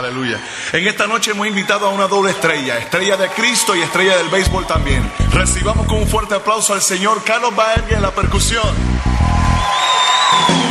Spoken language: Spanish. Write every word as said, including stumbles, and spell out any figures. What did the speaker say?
Aleluya. En esta noche hemos invitado a una doble estrella, estrella de Cristo y estrella del béisbol también. Recibamos con un fuerte aplauso al señor Carlos Baerga en la percusión.